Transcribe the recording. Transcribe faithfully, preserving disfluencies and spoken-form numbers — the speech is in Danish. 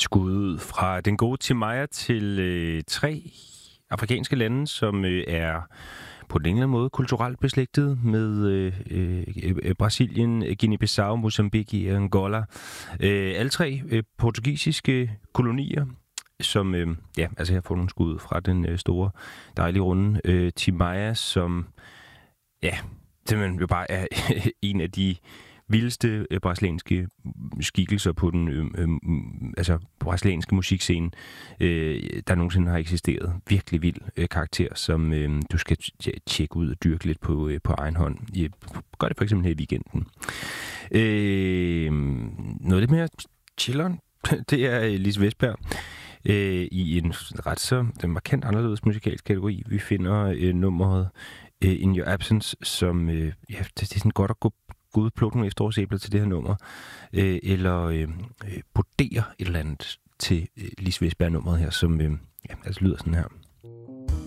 skud fra den gode Timaya til øh, tre afrikanske lande, som øh, er på den ene eller anden måde kulturelt beslægtet med øh, øh, Brasilien, Guinea-Bissau, Mozambique og Angola. Øh, alle tre øh, portugisiske kolonier, som, øh, ja, altså jeg får nogle skud fra den øh, store, dejlige runde øh, Timaya, som, ja, simpelthen jo bare er en af de vildeste øh, brasilianske skikkelser på den øh, øh, altså brasilianske musikscene, øh, der nogensinde har eksisteret. Virkelig vild øh, karakter, som øh, du skal t- tjekke ud og dyrke lidt på, øh, på egen hånd. I, gør det for eksempel her i weekenden. Øh, noget lidt mere chilleren, det er Lise Vestberg. Øh, I en ret så markant anderledes musikalsk kategori. Vi finder øh, nummeret øh, In Your Absence, som øh, ja, det, det er sådan godt at gå Gud, plukke nogle efterårsæbler til det her nummer, øh, eller øh, brodere et eller andet til øh, Lise Vestberg-nummeret her, som øh, ja, altså lyder sådan her.